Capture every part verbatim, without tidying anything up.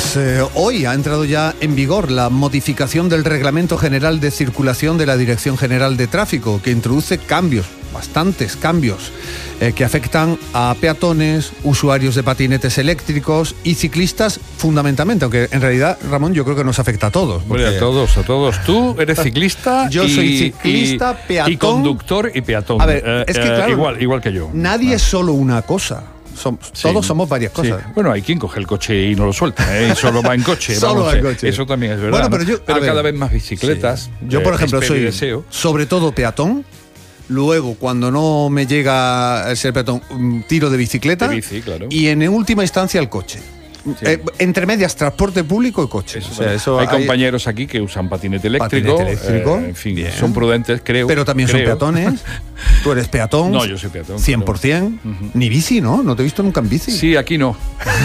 Pues eh, hoy ha entrado ya en vigor la modificación del Reglamento General de Circulación de la Dirección General de Tráfico, que introduce cambios, bastantes cambios, eh, que afectan a peatones, usuarios de patinetes eléctricos y ciclistas fundamentalmente, aunque en realidad, Ramón, yo creo que nos afecta a todos. Porque... Bueno, a todos, a todos. Tú eres ciclista. Yo y, soy ciclista, y, peatón. Y conductor y peatón. A ver, eh, es que eh, claro, igual, igual que yo. Nadie ah. es solo una cosa. Som, sí, todos somos varias cosas. Sí. Bueno, hay quien coge el coche y no lo suelta, ¿eh? Y solo va en coche. Solo vamos, va en coche. Eso también es verdad. Bueno, pero ¿no? yo, pero ver, cada vez más bicicletas. Sí. Yo, por eh, ejemplo, soy deseo. sobre todo peatón. Luego, cuando no me llega el ser peatón, tiro de bicicleta. De bici, claro. Y en última instancia el coche. Sí. Eh, entre medias, transporte público y coche. Eso, o sea, eso hay, hay compañeros aquí que usan patinete eléctrico. Patinete eléctrico. Eh, en fin, bien. Son prudentes, creo. Pero también creo. son peatones. Tú eres peatón. No, yo soy peatón. cien por ciento. Pero... Uh-huh. Ni bici, ¿no? No te he visto nunca en bici. Sí, aquí no.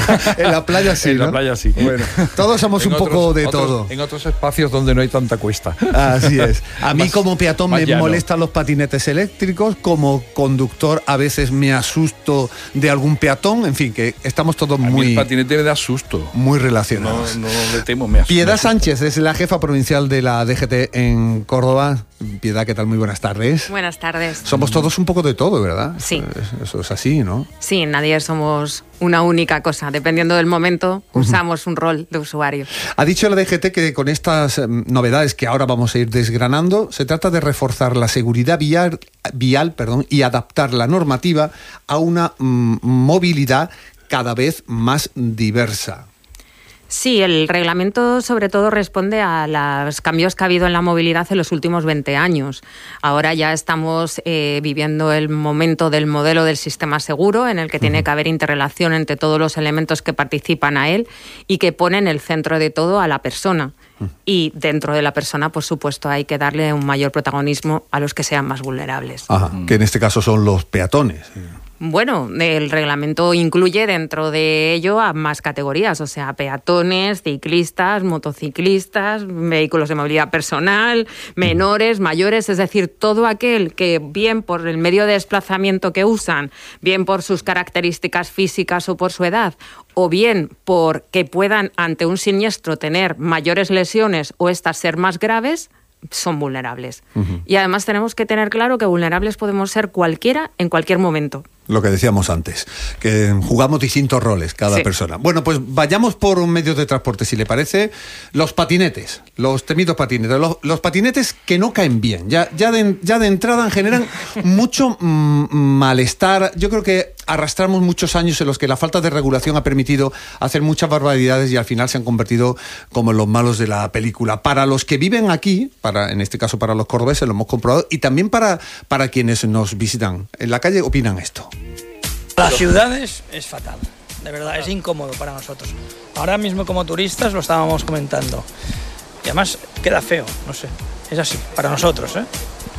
En la playa sí, En ¿no? la playa sí. Bueno, todos somos un otros, poco de otros, todo. En otros espacios donde no hay tanta cuesta. Así es. A mí más, como peatón me llano. molestan los patinetes eléctricos. Como conductor a veces me asusto de algún peatón. En fin, que estamos todos a muy... mí el patinete me da susto. Muy relacionados. No, no le temo, me asusto. Piedad Sánchez es la jefa provincial de la D G T en Córdoba. Piedad, ¿qué tal? Muy buenas tardes. Buenas tardes. Somos todos un poco de todo, ¿verdad? Sí. Eso, eso es así, ¿no? Sí, nadie somos una única cosa. Dependiendo del momento, usamos uh-huh. un rol de usuario. Ha dicho la D G T que con estas eh, novedades que ahora vamos a ir desgranando, se trata de reforzar la seguridad vial, vial perdón, y adaptar la normativa a una mm, movilidad cada vez más diversa. Sí, el reglamento sobre todo responde a los cambios que ha habido en la movilidad en los últimos veinte años. Ahora ya estamos eh, viviendo el momento del modelo del sistema seguro, en el que tiene que haber interrelación entre todos los elementos que participan a él y que pone en el centro de todo a la persona. Y dentro de la persona, por supuesto, hay que darle un mayor protagonismo a los que sean más vulnerables. Ajá, que en este caso son los peatones. Bueno, el reglamento incluye dentro de ello a más categorías, o sea, peatones, ciclistas, motociclistas, vehículos de movilidad personal, menores, mayores, es decir, todo aquel que bien por el medio de desplazamiento que usan, bien por sus características físicas o por su edad, o bien porque puedan ante un siniestro tener mayores lesiones o estas ser más graves, son vulnerables. Uh-huh. Y además tenemos que tener claro que vulnerables podemos ser cualquiera en cualquier momento. Lo que decíamos antes, que jugamos distintos roles cada sí. persona. Bueno, pues vayamos por un medio de transporte, si le parece. Los patinetes, los temidos patinetes, los, los patinetes que no caen bien. Ya, ya, de, ya de entrada generan mucho mmm, malestar. Yo creo que arrastramos muchos años en los que la falta de regulación ha permitido hacer muchas barbaridades y al final se han convertido como en los malos de la película. Para los que viven aquí, para en este caso para los cordobeses, lo hemos comprobado, y también para, para quienes nos visitan en la calle, opinan esto. Las ciudades es fatal, de verdad, es incómodo para nosotros. Ahora mismo como turistas lo estábamos comentando. Y además queda feo, no sé, es así, para nosotros, ¿eh?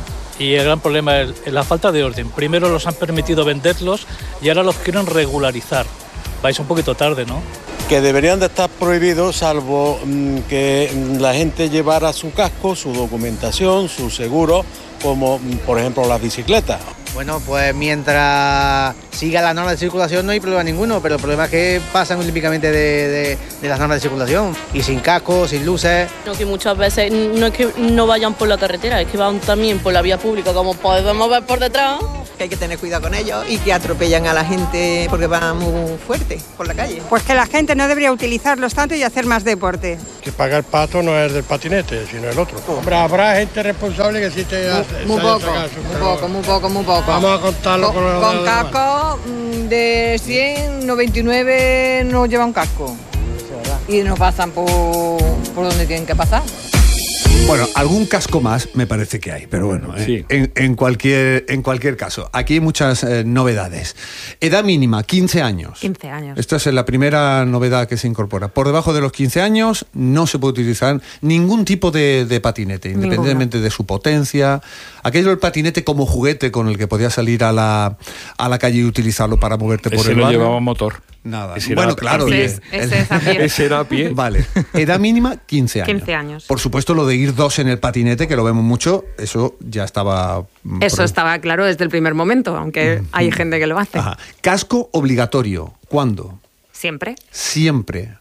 Y el gran problema es la falta de orden. Primero los han permitido venderlos y ahora los quieren regularizar. Vais un poquito tarde, ¿no? Que deberían de estar prohibidos salvo mmm, que la gente llevara su casco, su documentación, su seguro, como por ejemplo las bicicletas. Bueno, pues mientras siga la norma de circulación no hay problema ninguno, pero el problema es que pasan olímpicamente de, de, de las normas de circulación y sin casco, sin luces. No, que muchas veces no es que no vayan por la carretera, es que van también por la vía pública, como podemos ver por detrás. Que hay que tener cuidado con ellos y que atropellan a la gente porque van muy fuerte por la calle. Pues que la gente no debería utilizarlos tanto y hacer más deporte. Que paga el pato no es del patinete, sino el otro. Hombre, habrá gente responsable que sí te hace. Muy, muy poco, caso, muy poco, muy poco, muy poco. Vamos a contarlo con, con, con casco de cien, noventa y nueve no llevan casco. Y no pasan por, por donde tienen que pasar. Bueno, algún casco más me parece que hay, pero bueno, eh, sí. en, en, cualquier, en cualquier caso, aquí hay muchas eh, novedades. Edad mínima, quince años. quince años. Esta es la primera novedad que se incorpora. Por debajo de los quince años no se puede utilizar ningún tipo de, de patinete, Ninguna. independientemente de su potencia. Aquello del patinete como juguete con el que podías salir a la, a la calle y utilizarlo para moverte por Ese el lo barrio. llevaba motor. Nada. Ese bueno, era, claro. Ese, es, ese es a pie. Ese era a pie. Vale. Edad mínima, quince años. quince años. Por supuesto, lo de ir dos en el patinete, que lo vemos mucho, eso ya estaba... Eso por... estaba claro desde el primer momento, aunque hay gente que lo hace. Ajá. Casco obligatorio. ¿Cuándo? Siempre. Siempre.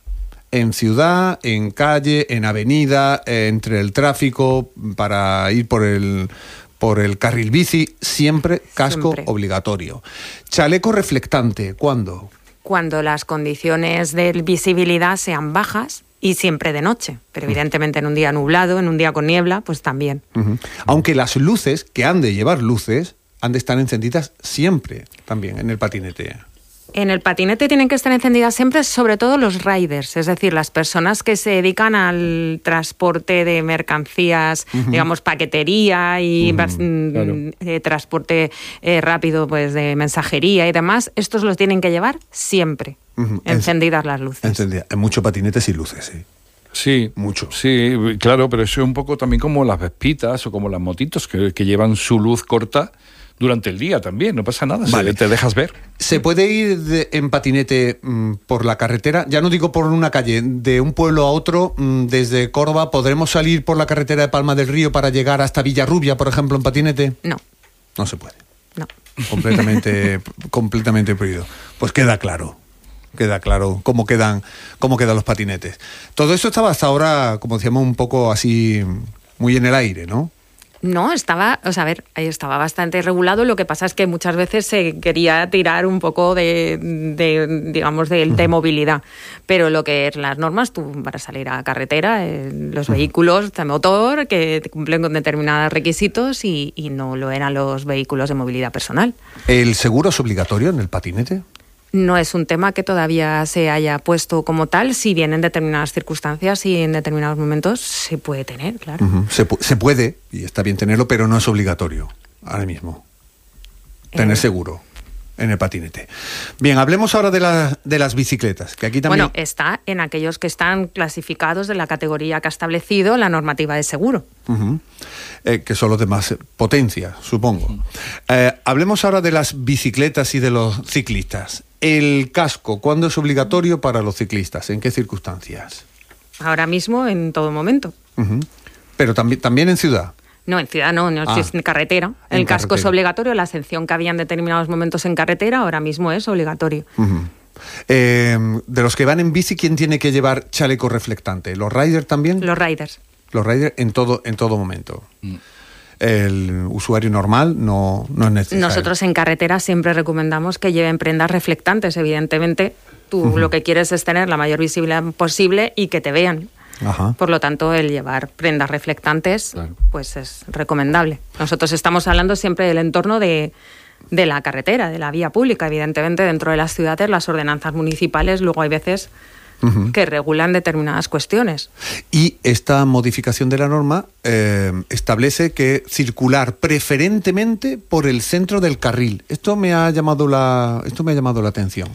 en ciudad, en calle, en avenida, eh, entre el tráfico, para ir por el, por el carril bici, siempre casco Siempre. obligatorio. Chaleco reflectante, ¿cuándo? Cuando las condiciones de visibilidad sean bajas y siempre de noche, pero evidentemente en un día nublado, en un día con niebla, pues también. Uh-huh. Aunque las luces, que han de llevar luces, han de estar encendidas siempre, también, en el patinete. En el patinete tienen que estar encendidas siempre, sobre todo los riders, es decir, las personas que se dedican al transporte de mercancías, uh-huh. digamos, paquetería y uh-huh. claro. eh, transporte eh, rápido, pues de mensajería y demás. Estos los tienen que llevar siempre, uh-huh. encendidas las luces. Encendidas. En muchos patinetes y luces, sí. Sí, mucho. Sí, claro, pero eso es un poco también como las vespitas o como las motitos que, que llevan su luz corta durante el día también, no pasa nada, vale. se, te dejas ver. ¿Se puede ir de, en patinete mmm, por la carretera? Ya no digo por una calle, de un pueblo a otro, mmm, desde Córdoba, ¿podremos salir por la carretera de Palma del Río para llegar hasta Villarrubia, por ejemplo, en patinete? No. No se puede. No. Completamente, completamente prohibido. Pues queda claro. Queda claro cómo quedan, cómo quedan los patinetes. Todo esto estaba hasta ahora, como decíamos, un poco así, muy en el aire, ¿no? No, estaba, o sea, a ver, estaba bastante regulado. Lo que pasa es que muchas veces se quería tirar un poco de, de digamos, de, de movilidad. Pero lo que es las normas, tú para salir a carretera, eh, los vehículos de motor que cumplen con determinados requisitos y, y no lo eran los vehículos de movilidad personal. ¿El seguro es obligatorio en el patinete? No es un tema que todavía se haya puesto como tal, si bien en determinadas circunstancias y en determinados momentos se puede tener, claro. Uh-huh. Se, pu- se puede, y está bien tenerlo, pero no es obligatorio ahora mismo. Tener eh. seguro en el patinete. Bien, hablemos ahora de, la, de las bicicletas, que aquí también... Bueno, está en aquellos que están clasificados de la categoría que ha establecido la normativa de seguro. Uh-huh. Eh, que son los de más potencia, supongo. Eh, hablemos ahora de las bicicletas y de los ciclistas. El casco, ¿cuándo es obligatorio para los ciclistas? ¿En qué circunstancias? Ahora mismo, en todo momento. Uh-huh. Pero también, también en ciudad. No, en ciudad no, no ah, es en carretera. El en casco carretera. Es obligatorio, la exención que había en determinados momentos en carretera, ahora mismo es obligatorio. Uh-huh. Eh, de los que van en bici, ¿quién tiene que llevar chaleco reflectante? ¿Los riders también? Los riders. Los riders en todo, en todo momento. Mm. El usuario normal no, no es necesario. Nosotros en carretera siempre recomendamos que lleven prendas reflectantes, evidentemente. Tú uh-huh. lo que quieres es tener la mayor visibilidad posible y que te vean. Ajá. Por lo tanto, el llevar prendas reflectantes claro. pues es recomendable. Nosotros estamos hablando siempre del entorno de, de la carretera, de la vía pública. Evidentemente, dentro de las ciudades, las ordenanzas municipales, luego hay veces... Uh-huh. que regulan determinadas cuestiones. Y esta modificación de la norma eh, establece que circular preferentemente por el centro del carril. Esto me ha llamado la, esto me ha llamado la atención.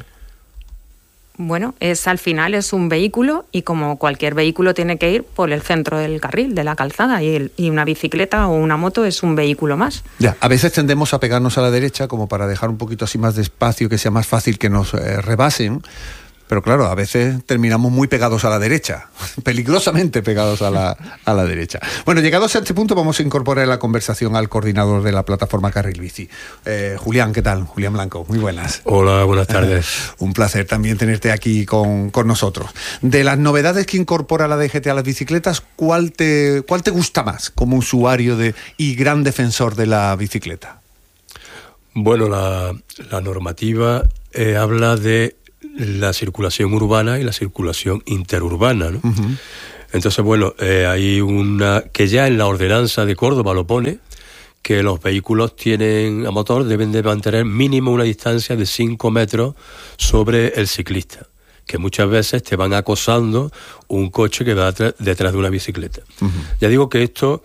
Bueno, es al final es un vehículo y como cualquier vehículo tiene que ir por el centro del carril, de la calzada, y, el, y una bicicleta o una moto es un vehículo más. Ya, a veces tendemos a pegarnos a la derecha como para dejar un poquito así más de espacio, que sea más fácil que nos eh, rebasen. Pero claro, a veces terminamos muy pegados a la derecha, peligrosamente pegados a la, a la derecha. Bueno, llegados a este punto vamos a incorporar en la conversación al coordinador de la plataforma Carril Bici. Eh, Julián, ¿qué tal? Julián Blanco, muy buenas. Hola, buenas tardes. Eh, un placer también tenerte aquí con, con nosotros. De las novedades que incorpora la D G T a las bicicletas, ¿cuál te, cuál te gusta más como usuario de, y gran defensor de la bicicleta? Bueno, la, la normativa eh, habla de la circulación urbana y la circulación interurbana, ¿no? Uh-huh. Entonces, bueno, eh, hay una que ya en la ordenanza de Córdoba lo pone, que los vehículos tienen a motor deben de mantener mínimo una distancia de cinco metros sobre el ciclista, que muchas veces te van acosando un coche que va detrás de una bicicleta. Uh-huh. Ya digo que esto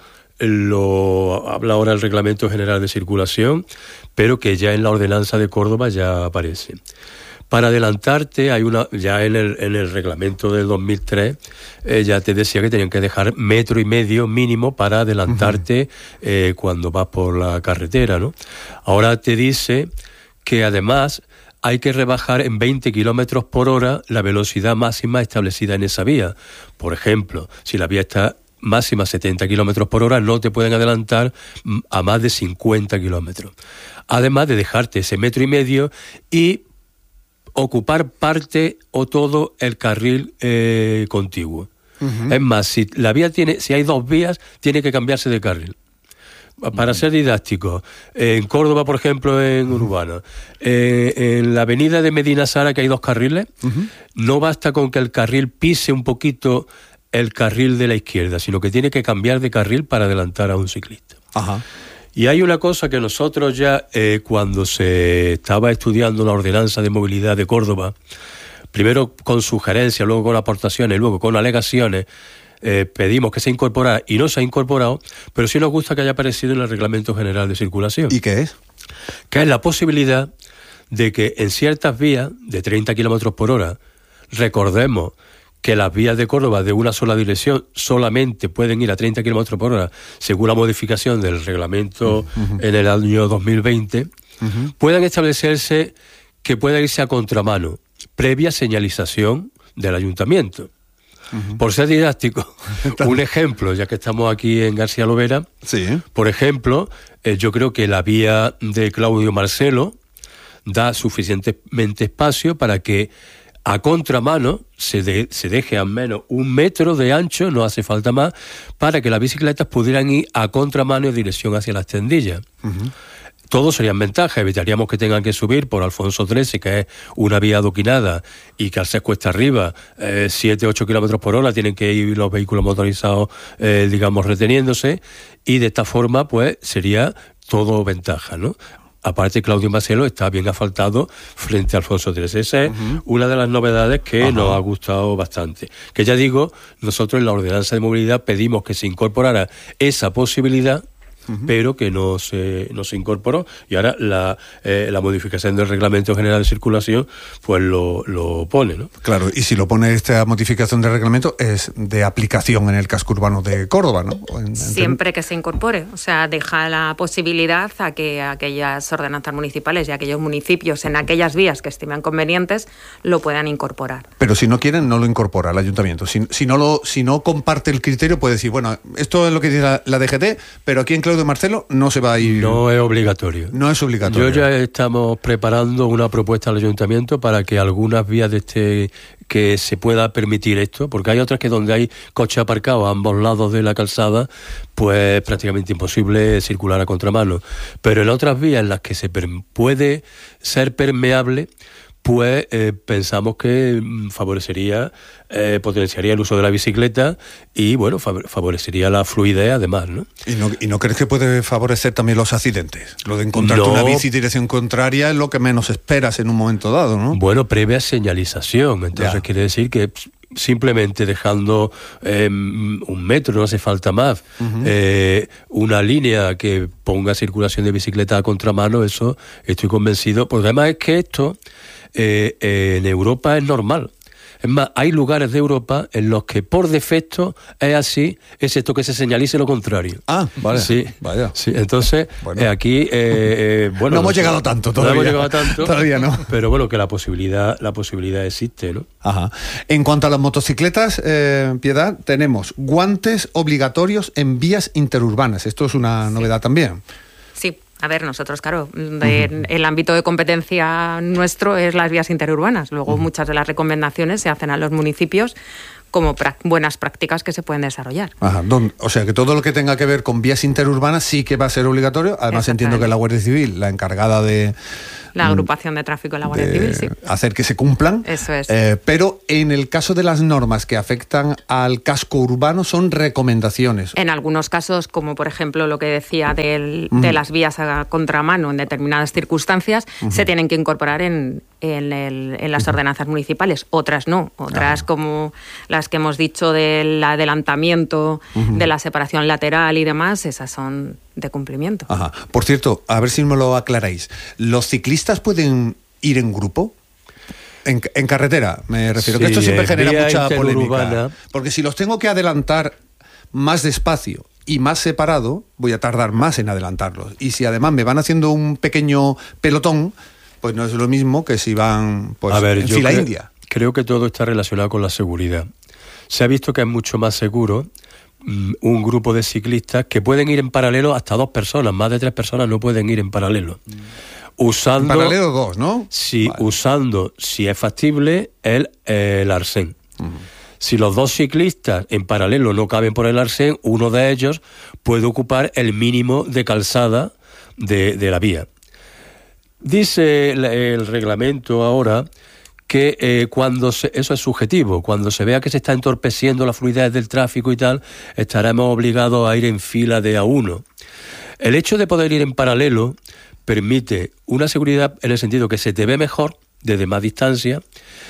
lo habla ahora el Reglamento General de Circulación, pero que ya en la ordenanza de Córdoba ya aparece. Para adelantarte, hay una ya en el en el reglamento del dos mil tres, eh, ya te decía que tenían que dejar metro y medio mínimo para adelantarte uh-huh. eh, cuando vas por la carretera, ¿no? Ahora te dice que además hay que rebajar en veinte kilómetros por hora la velocidad máxima establecida en esa vía. Por ejemplo, si la vía está máxima setenta kilómetros por hora, no te pueden adelantar a más de cincuenta kilómetros. Además de dejarte ese metro y medio y ocupar parte o todo el carril eh, contiguo. Uh-huh. Es más, si la vía tiene, si hay dos vías, tiene que cambiarse de carril. Para ser didáctico, en Córdoba, por ejemplo, en Urbana, eh, en la avenida de Medina Sara, que hay dos carriles, uh-huh. no basta con que el carril pise un poquito el carril de la izquierda, sino que tiene que cambiar de carril para adelantar a un ciclista. Ajá. Y hay una cosa que nosotros ya, eh, cuando se estaba estudiando la ordenanza de movilidad de Córdoba, primero con sugerencias, luego con aportaciones, luego con alegaciones, Eh, pedimos que se incorporara y no se ha incorporado, pero sí nos gusta que haya aparecido en el Reglamento General de Circulación. ¿Y qué es? Que es la posibilidad de que en ciertas vías de treinta kilómetros por hora, recordemos que las vías de Córdoba de una sola dirección solamente pueden ir a treinta kilómetros por hora, según la modificación del reglamento uh-huh. en el año dos mil veinte, uh-huh. puedan establecerse que pueda irse a contramano, previa señalización del ayuntamiento. Uh-huh. Por ser didáctico, un ejemplo, ya que estamos aquí en García Lovera, sí. por ejemplo, eh, yo creo que la vía de Claudio Marcelo da suficientemente espacio para que a contramano se, de, se deje al menos un metro de ancho, no hace falta más, para que las bicicletas pudieran ir a contramano en dirección hacia las tendillas. Uh-huh. Todos serían ventajas, evitaríamos que tengan que subir por Alfonso trece, que es una vía adoquinada, y que al ser cuesta arriba, siete a ocho kilómetros por hora, tienen que ir los vehículos motorizados, eh, digamos, reteniéndose, y de esta forma, pues, sería todo ventaja, ¿no? Aparte, Claudio Marcelo está bien asfaltado frente a Alfonso trece. Esa es uh-huh. una de las novedades que Ajá. nos ha gustado bastante. Que ya digo, nosotros en la ordenanza de movilidad pedimos que se incorporara esa posibilidad, Uh-huh. pero que no se, no se incorporó, y ahora la, eh, la modificación del Reglamento General de Circulación pues lo, lo pone, ¿no? Claro, y si lo pone esta modificación del reglamento es de aplicación en el casco urbano de Córdoba, ¿no? En, Siempre que se incorpore, o sea, deja la posibilidad a que aquellas ordenanzas municipales y aquellos municipios en aquellas vías que estimen convenientes lo puedan incorporar. Pero si no quieren, no lo incorpora el ayuntamiento. Si, si, no, lo, si no comparte el criterio, puede decir, bueno, esto es lo que dice la, la D G T, pero aquí en Claudio de Marcelo no se va a ir. No es obligatorio. No es obligatorio. Yo ya estamos preparando una propuesta al ayuntamiento para que algunas vías de este que se pueda permitir esto, porque hay otras que donde hay coches aparcados a ambos lados de la calzada, pues es prácticamente imposible circular a contramano. Pero en otras vías en las que se per- puede ser permeable, pues eh, pensamos que favorecería, eh, potenciaría el uso de la bicicleta y, bueno, favorecería la fluidez además, ¿no? ¿Y no, y no crees que puede favorecer también los accidentes? Lo de encontrarte no. una bici dirección contraria es lo que menos esperas en un momento dado, ¿no? Bueno, previa señalización, entonces ya. quiere decir que simplemente dejando eh, un metro, no hace falta más, uh-huh. eh, una línea que ponga circulación de bicicleta a contramano, eso estoy convencido, porque además es que esto eh, eh, en Europa es normal. Es más, hay lugares de Europa en los que por defecto es así, excepto que se señalice lo contrario. Ah, vale. Sí, vaya. Sí, entonces, bueno. eh, aquí, eh, eh, bueno... No hemos no, llegado tanto todavía. No hemos llegado tanto. Todavía no. Pero bueno, que la posibilidad, la posibilidad existe, ¿no? Ajá. En cuanto a las motocicletas, eh, Piedad, tenemos guantes obligatorios en vías interurbanas. Esto es una novedad sí. también. Sí. A ver, nosotros, claro, de, uh-huh. el ámbito de competencia nuestro es las vías interurbanas. Luego uh-huh. muchas de las recomendaciones se hacen a los municipios como pra- buenas prácticas que se pueden desarrollar. Ajá. Don, o sea, que todo lo que tenga que ver con vías interurbanas sí que va a ser obligatorio. Además entiendo que la Guardia Civil, la encargada de... La agrupación de tráfico de la Guardia Civil, sí. Hacer que se cumplan. Eso es. Eh, pero en el caso de las normas que afectan al casco urbano son recomendaciones. En algunos casos, como por ejemplo lo que decía del, uh-huh. de las vías a contramano en determinadas circunstancias, uh-huh. se tienen que incorporar en, en, el, en las uh-huh. ordenanzas municipales. Otras no. Otras uh-huh. como las que hemos dicho del adelantamiento, uh-huh. de la separación lateral y demás, esas son de cumplimiento. Ajá. Por cierto, a ver si me lo aclaráis. ¿Los ciclistas pueden ir en grupo? En, en carretera, me refiero, sí, que esto siempre genera mucha polémica. Porque si los tengo que adelantar más despacio y más separado, voy a tardar más en adelantarlos. Y si además me van haciendo un pequeño pelotón, pues no es lo mismo que si van pues, a ver, en yo fila creo, india. Creo que todo está relacionado con la seguridad. Se ha visto que es mucho más seguro un grupo de ciclistas que pueden ir en paralelo hasta dos personas, más de tres personas no pueden ir en paralelo. Usando... En paralelo dos, ¿no? Sí, vale. Usando, si es factible, el, el arsén. Uh-huh. Si los dos ciclistas en paralelo no caben por el arsén, uno de ellos puede ocupar el mínimo de calzada de, de la vía. Dice el, el reglamento ahora que eh, cuando se, eso es subjetivo, cuando se vea que se está entorpeciendo la fluidez del tráfico y tal, estaremos obligados a ir en fila de a uno. El hecho de poder ir en paralelo permite una seguridad en el sentido que se te ve mejor desde más distancia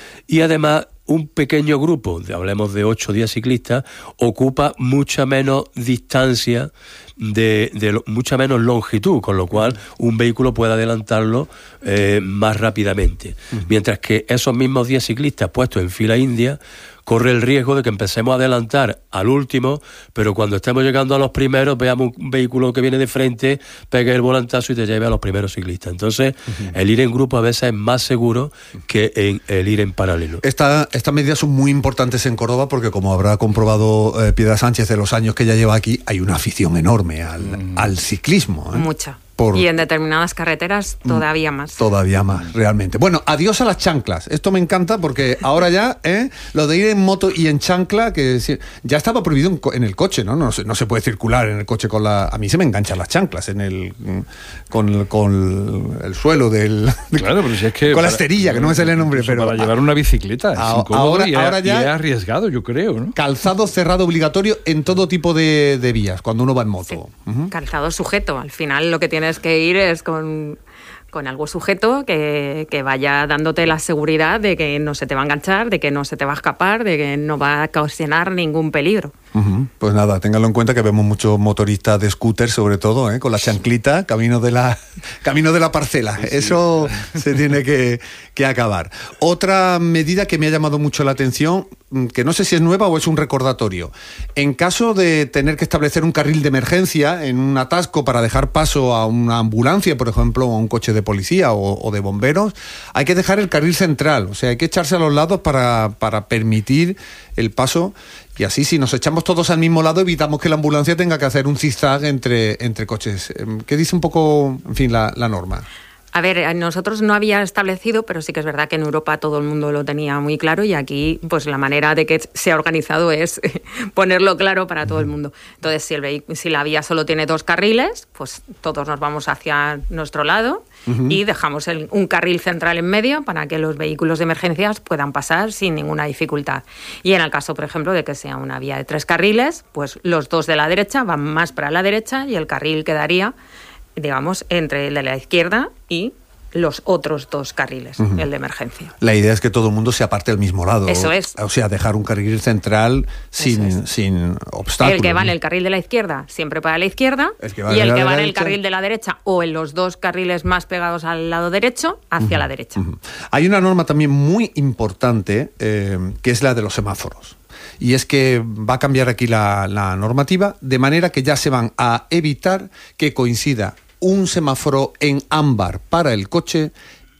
y además un pequeño grupo, hablemos de ocho o diez ciclistas, ocupa mucha menos distancia, de, de mucha menos longitud, con lo cual un vehículo puede adelantarlo eh, más rápidamente. Uh-huh. Mientras que esos mismos diez ciclistas puestos en fila india corre el riesgo de que empecemos a adelantar al último, pero cuando estemos llegando a los primeros veamos un vehículo que viene de frente, pegue el volantazo y te lleve a los primeros ciclistas. Entonces, uh-huh. el ir en grupo a veces es más seguro que en, el ir en paralelo. Esta, estas medidas son muy importantes en Córdoba porque, como habrá comprobado eh, Piedra Sánchez de los años que ya lleva aquí, hay una afición enorme al, mm. al ciclismo. ¿eh? Mucha. Por... Y en determinadas carreteras todavía más. Todavía más, realmente. Bueno, adiós a las chanclas. Esto me encanta porque ahora ya, ¿eh? Lo de ir en moto y en chancla, que ya estaba prohibido en, en el coche, ¿no? No se, no se puede circular en el coche con la... A mí se me enganchan las chanclas en el con, con el suelo del... Claro, pero si es que... Con la esterilla, que no me sale el nombre, pero... Para llevar una bicicleta, es a, incómodo ahora, y, ahora ya y es arriesgado, yo creo, ¿no? Calzado cerrado obligatorio en todo tipo de, de vías, cuando uno va en moto. Sí. Uh-huh. Calzado sujeto. Al final lo que tienes que ir es con, con algo sujeto que, que vaya dándote la seguridad de que no se te va a enganchar, de que no se te va a escapar, de que no va a ocasionar ningún peligro. Uh-huh. Pues nada, ténganlo en cuenta que vemos muchos motoristas de scooter, sobre todo, ¿eh? Con la chanclita, camino de la camino de la parcela. Sí, Eso sí. se tiene que, que acabar. Otra medida que me ha llamado mucho la atención, que no sé si es nueva o es un recordatorio. En caso de tener que establecer un carril de emergencia en un atasco para dejar paso a una ambulancia, por ejemplo, o a un coche de policía o, o de bomberos, hay que dejar el carril central. O sea, hay que echarse a los lados para, para permitir el paso. Y así, si nos echamos todos al mismo lado, evitamos que la ambulancia tenga que hacer un zigzag entre, entre coches. ¿Qué dice un poco, en fin, la, la norma? A ver, nosotros no había establecido, pero sí que es verdad que en Europa todo el mundo lo tenía muy claro y aquí pues la manera de que se ha organizado es ponerlo claro para todo el mundo. Entonces, si, el vehic- si la vía solo tiene dos carriles, pues todos nos vamos hacia nuestro lado uh-huh. y dejamos el, un carril central en medio para que los vehículos de emergencias puedan pasar sin ninguna dificultad. Y en el caso, por ejemplo, de que sea una vía de tres carriles, pues los dos de la derecha van más para la derecha y el carril quedaría, digamos, entre el de la izquierda y los otros dos carriles, uh-huh. el de emergencia. La idea es que todo el mundo se aparte al mismo lado. Eso es. O sea, dejar un carril central sin, es. sin obstáculos. El que va en el carril de la izquierda siempre para la izquierda el que va y el que va en el carril de la derecha o en los dos carriles más pegados al lado derecho hacia uh-huh. la derecha. Uh-huh. Hay una norma también muy importante eh, que es la de los semáforos. Y es que va a cambiar aquí la, la normativa de manera que ya se van a evitar que coincida un semáforo en ámbar para el coche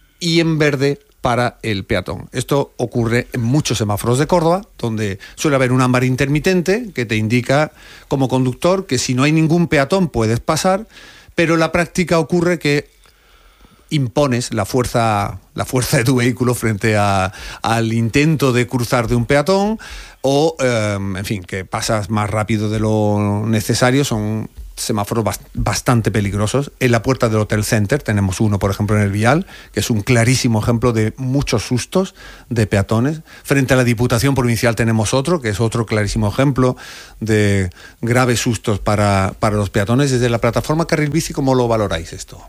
y en verde para el peatón. Esto ocurre en muchos semáforos de Córdoba, donde suele haber un ámbar intermitente que te indica como conductor que si no hay ningún peatón puedes pasar, pero en la práctica ocurre que impones la fuerza, la fuerza de tu vehículo frente a, al intento de cruzar de un peatón o, eh, en fin, que pasas más rápido de lo necesario. Son semáforos bast- bastante peligrosos. En la puerta del Hotel Center tenemos uno, por ejemplo, en el Vial, que es un clarísimo ejemplo de muchos sustos de peatones. Frente a la Diputación Provincial tenemos otro, que es otro clarísimo ejemplo de graves sustos para, para los peatones. Desde la plataforma Carril Bici, ¿cómo lo valoráis esto?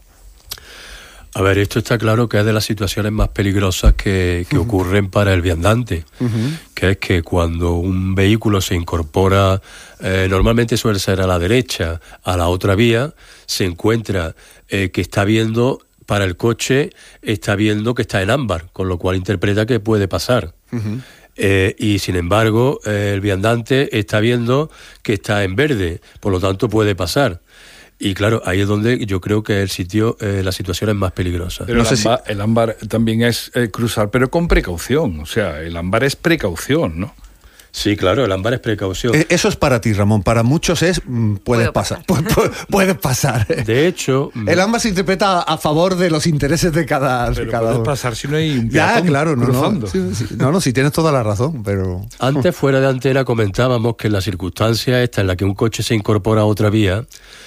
A ver, esto está claro que es de las situaciones más peligrosas que, que uh-huh. ocurren para el viandante, uh-huh. que es que cuando un vehículo se incorpora, eh, normalmente suele ser a la derecha, a la otra vía, se encuentra eh, que está viendo, para el coche, está viendo que está en ámbar, con lo cual interpreta que puede pasar. Uh-huh. Eh, y sin embargo, eh, el viandante está viendo que está en verde, por lo tanto puede pasar. Y claro, ahí es donde yo creo que el sitio, eh, la situación es más peligrosa. Pero no el, ámbar, si... el ámbar también es eh, cruzar, pero con precaución. O sea, el ámbar es precaución, ¿no? Sí, claro, el ámbar es precaución. Eh, eso es para ti, Ramón. Para muchos es mm, puedes pasar. pasar. Puedes pasar. De hecho, el ámbar se interpreta a favor de los intereses de cada, pero de cada puedes uno. pasar si no hay un ya, claro, no, no. Sí, sí, no, no, si tienes toda la razón, pero antes fuera de antena comentábamos que en la circunstancia esta en la que un coche se incorpora a otra vía,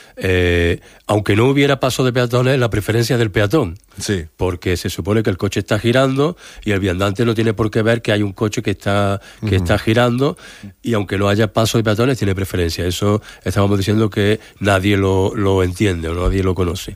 Eh, aunque no hubiera paso de peatones, la preferencia del peatón. Sí. Porque se supone que el coche está girando y el viandante no tiene por qué ver que hay un coche que está que uh-huh. está girando, y aunque no haya paso de peatones tiene preferencia. Eso estábamos diciendo que nadie lo, lo entiende o nadie lo conoce.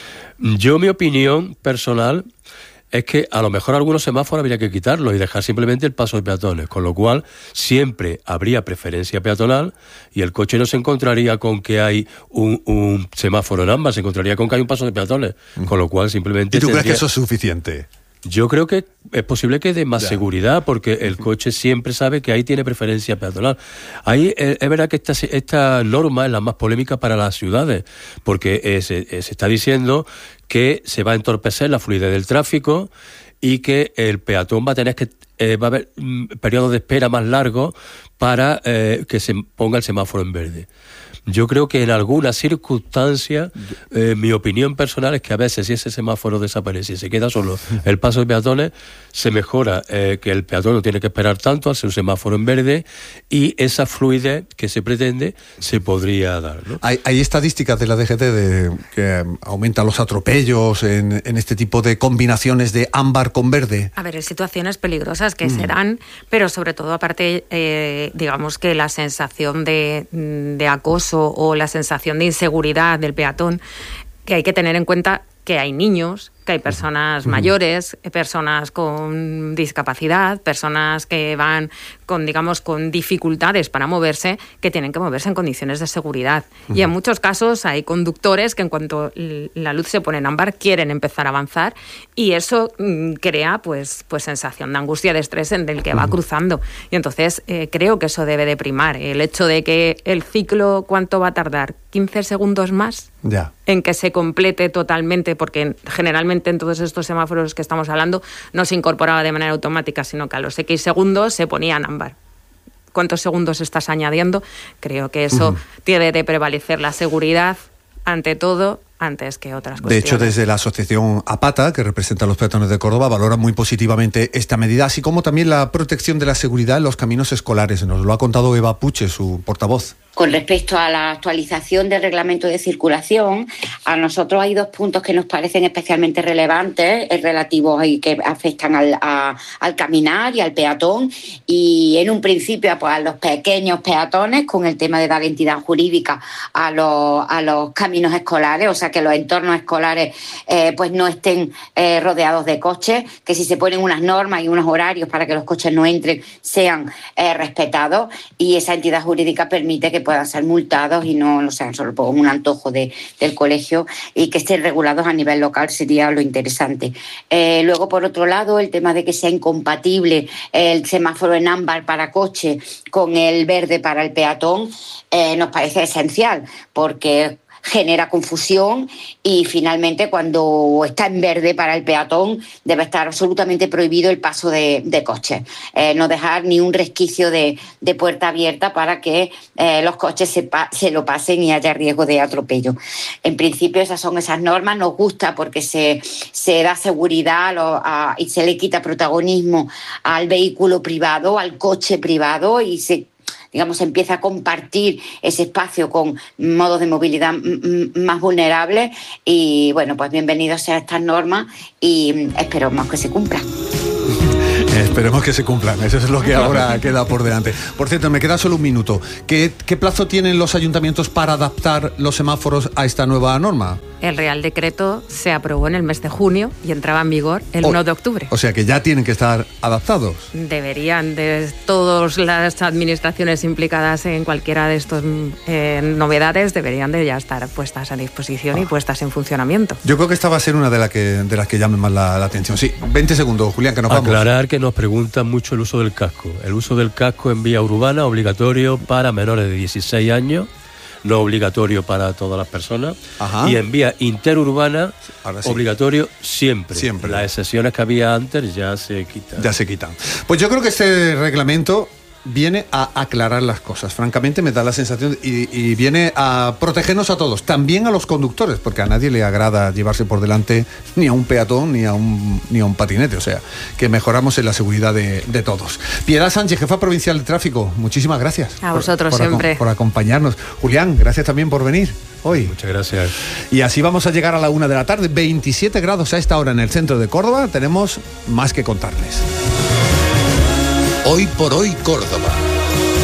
Yo, mi opinión personal es que a lo mejor algunos semáforos habría que quitarlos y dejar simplemente el paso de peatones, con lo cual siempre habría preferencia peatonal y el coche no se encontraría con que hay un, un semáforo en ámbar, se encontraría con que hay un paso de peatones, con lo cual simplemente... ¿Y tú tendría... crees que eso es suficiente? Yo creo que es posible que dé más ya. seguridad, porque el coche siempre sabe que ahí tiene preferencia peatonal. Ahí es, es verdad que esta, esta norma es la más polémica para las ciudades, porque eh, se, eh, se está diciendo que se va a entorpecer la fluidez del tráfico y que el peatón va a tener que eh, va a haber un periodo de espera más largo para eh, que se ponga el semáforo en verde. Yo creo que en algunas circunstancias, eh, mi opinión personal es que a veces si ese semáforo desaparece y se queda solo el paso de peatones, se mejora eh, que el peatón no tiene que esperar tanto, hace un semáforo en verde y esa fluidez que se pretende se podría dar, ¿no? Hay, hay estadísticas de la D G T de que aumentan los atropellos en, en este tipo de combinaciones de ámbar con verde. A ver, hay situaciones peligrosas que mm. se dan, pero sobre todo aparte, eh, digamos que la sensación de, de acoso o la sensación de inseguridad del peatón, que hay que tener en cuenta que hay niños, que hay personas mayores, personas con discapacidad, personas que van con, digamos, con dificultades para moverse, que tienen que moverse en condiciones de seguridad. Uh-huh. Y en muchos casos hay conductores que en cuanto la luz se pone en ámbar quieren empezar a avanzar y eso mm, crea pues, pues sensación de angustia, de estrés en el que va uh-huh. cruzando. Y entonces eh, creo que eso debe de primar. El hecho de que el ciclo, ¿cuánto va a tardar? ¿quince segundos más? Ya. En que se complete totalmente, porque generalmente en todos estos semáforos que estamos hablando no se incorporaba de manera automática, sino que a los X segundos se ponía en ámbar. ¿Cuántos segundos estás añadiendo? Creo que eso uh-huh. tiene de prevalecer la seguridad ante todo, antes que otras cuestiones. De hecho, desde la asociación APATA, que representa a los peatones de Córdoba, valora muy positivamente esta medida, así como también la protección de la seguridad en los caminos escolares. Nos lo ha contado Eva Puche, su portavoz. Con respecto a la actualización del reglamento de circulación, a nosotros hay dos puntos que nos parecen especialmente relevantes, relativos y que afectan al, a, al caminar y al peatón, y en un principio pues, a los pequeños peatones, con el tema de dar entidad jurídica a los, a los caminos escolares, o sea que los entornos escolares eh, pues no estén eh, rodeados de coches, que si se ponen unas normas y unos horarios para que los coches no entren, sean eh, respetados, y esa entidad jurídica permite que puedan ser multados y no, no sean solo por un antojo de, del colegio, y que estén regulados a nivel local sería lo interesante. Eh, luego, por otro lado, el tema de que sea incompatible el semáforo en ámbar para coche con el verde para el peatón eh, nos parece esencial, porque genera confusión y finalmente cuando está en verde para el peatón debe estar absolutamente prohibido el paso de, de coches. Eh, no dejar ni un resquicio de, de puerta abierta para que eh, los coches se, pa- se lo pasen y haya riesgo de atropello. En principio esas son esas normas, nos gusta porque se, se da seguridad a lo, a, y se le quita protagonismo al vehículo privado, al coche privado, y se digamos, empieza a compartir ese espacio con modos de movilidad m- m- más vulnerables y, bueno, pues bienvenidos sean estas normas y esperamos que se cumplan. Esperemos que se cumplan, eso es lo que ahora queda por delante. Por cierto, me queda solo un minuto. ¿Qué, qué plazo tienen los ayuntamientos para adaptar los semáforos a esta nueva norma? El Real Decreto se aprobó en el mes de junio y entraba en vigor el uno de octubre. O sea que ya tienen que estar adaptados. Deberían, de todas las administraciones implicadas en cualquiera de estas eh, novedades, deberían de ya estar puestas a disposición ah. y puestas en funcionamiento. Yo creo que esta va a ser una de, la que, de las que llame más la, la atención. Sí, veinte segundos, Julián, que nos vamos. Aclarar que nos preguntan mucho el uso del casco. El uso del casco en vía urbana, obligatorio para menores de dieciséis años, no obligatorio para todas las personas. Ajá. Y en vía interurbana, sí. obligatorio siempre. Siempre. Las excepciones que había antes ya se quitan. Ya se quitan. Pues yo creo que este reglamento viene a aclarar las cosas. Francamente me da la sensación y, y viene a protegernos a todos, también a los conductores, porque a nadie le agrada llevarse por delante ni a un peatón ni a un, ni a un patinete, o sea, que mejoramos en la seguridad de, de todos. Piedad Sánchez, jefa provincial de tráfico, muchísimas gracias. A vosotros por, por siempre. Por acompañarnos. Julián, gracias también por venir hoy. Muchas gracias. Y así vamos a llegar a la una de la tarde, veintisiete grados a esta hora en el centro de Córdoba, tenemos más que contarles. Hoy por hoy Córdoba.